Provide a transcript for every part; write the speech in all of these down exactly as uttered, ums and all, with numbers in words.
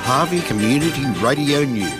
Harvey Community Radio News.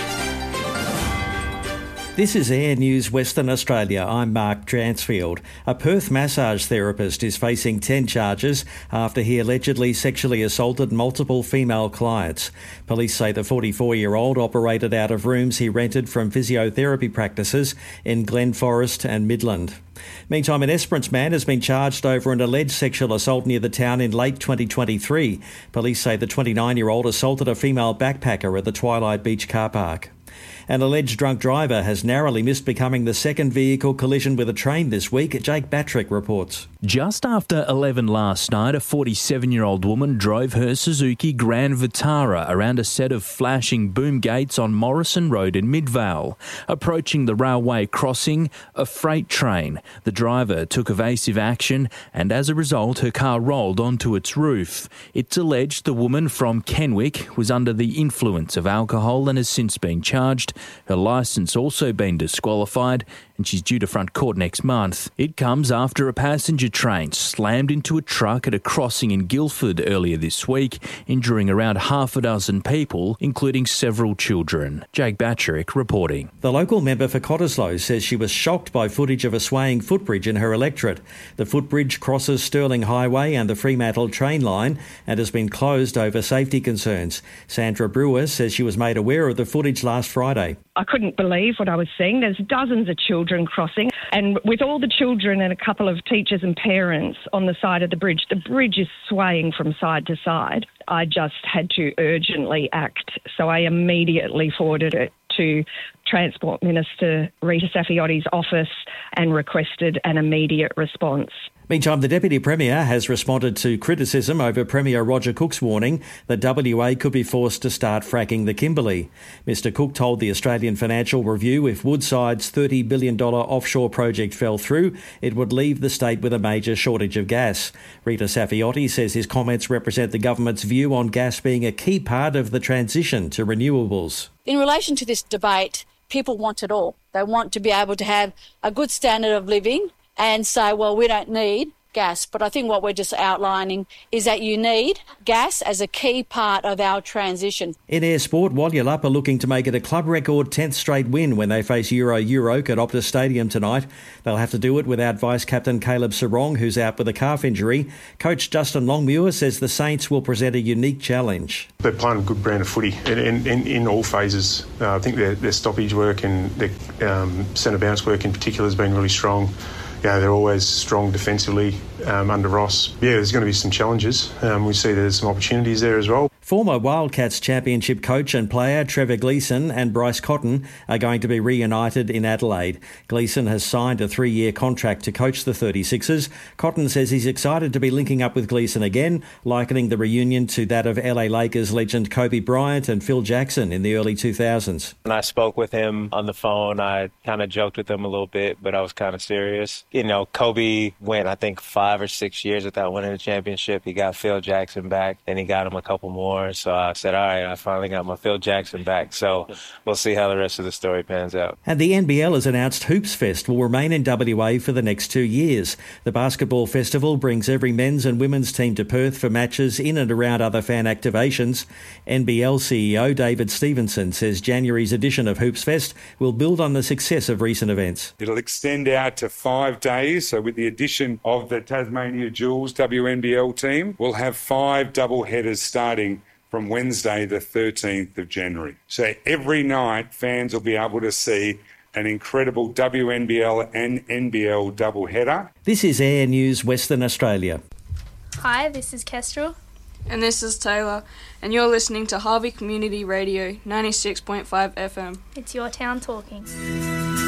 This is Air News Western Australia. I'm Mark Dransfield. A Perth massage therapist is facing ten charges after he allegedly sexually assaulted multiple female clients. Police say the forty-four-year-old operated out of rooms he rented from physiotherapy practices in Glen Forest and Midland. Meantime, an Esperance man has been charged over an alleged sexual assault near the town in late twenty twenty-three. Police say the twenty-nine-year-old assaulted a female backpacker at the Twilight Beach car park. An alleged drunk driver has narrowly missed becoming the second vehicle collision with a train this week. Jake Batrick reports. Just after eleven last night, a forty-seven-year-old woman drove her Suzuki Grand Vitara around a set of flashing boom gates on Morrison Road in Midvale. Approaching the railway crossing, a freight train. The driver took evasive action and as a result her car rolled onto its roof. It's alleged the woman from Kenwick was under the influence of alcohol and has since been charged. Her licence also been disqualified and she's due to front court next month. It comes after a passenger train slammed into a truck at a crossing in Guildford earlier this week, injuring around half a dozen people, including several children. Jake Batrick reporting. The local member for Cottesloe says she was shocked by footage of a swaying footbridge in her electorate. The footbridge crosses Stirling Highway and the Fremantle train line and has been closed over safety concerns. Sandra Brewer says she was made aware of the footage last Friday. I couldn't believe what I was seeing. There's dozens of children crossing, and with all the children and a couple of teachers and parents on the side of the bridge, the bridge is swaying from side to side. I just had to urgently act, so I immediately forwarded it to Transport Minister Rita Safiotti's office and requested an immediate response. Meantime, the Deputy Premier has responded to criticism over Premier Roger Cook's warning that W A could be forced to start fracking the Kimberley. Mister Cook told the Australian Financial Review if Woodside's thirty billion dollars offshore project fell through, it would leave the state with a major shortage of gas. Rita Safiotti says his comments represent the government's view on gas being a key part of the transition to renewables. In relation to this debate, people want it all. They want to be able to have a good standard of living and say, well, we don't need gas. But I think what we're just outlining is that you need gas as a key part of our transition. In air sport, Walyalup are looking to make it a club record tenth straight win when they face Euro Euroke at Optus Stadium tonight. They'll have to do it without vice-captain Caleb Sarong, who's out with a calf injury. Coach Justin Longmuir says the Saints will present a unique challenge. They're playing a good brand of footy in, in, in all phases. Uh, I think their, their stoppage work and their um, centre bounce work in particular has been really strong. Yeah, they're always strong defensively um, under Ross. Yeah, there's going to be some challenges. Um, we see there's some opportunities there as well. Former Wildcats Championship coach and player Trevor Gleeson and Bryce Cotton are going to be reunited in Adelaide. Gleeson has signed a three-year contract to coach the thirty-sixers. Cotton says he's excited to be linking up with Gleeson again, likening the reunion to that of L A Lakers legend Kobe Bryant and Phil Jackson in the early two thousands. When I spoke with him on the phone, I kind of joked with him a little bit, but I was kind of serious. You know, Kobe went, I think, five or six years without winning a championship. He got Phil Jackson back, then he got him a couple more. So I said, all right, I finally got my Phil Jackson back. So we'll see how the rest of the story pans out. And the N B L has announced Hoops Fest will remain in W A for the next two years. The basketball festival brings every men's and women's team to Perth for matches in and around other fan activations. N B L C E O David Stevenson says January's edition of Hoops Fest will build on the success of recent events. It'll extend out to five days. So with the addition of the Tasmania Jewels W N B L team, we'll have five double headers starting from Wednesday the thirteenth of January. So every night fans will be able to see an incredible W N B L and N B L double header. This is Air News Western Australia. Hi, this is Kestrel. And this is Taylor, and you're listening to Harvey Community Radio ninety-six point five F M. It's your town talking.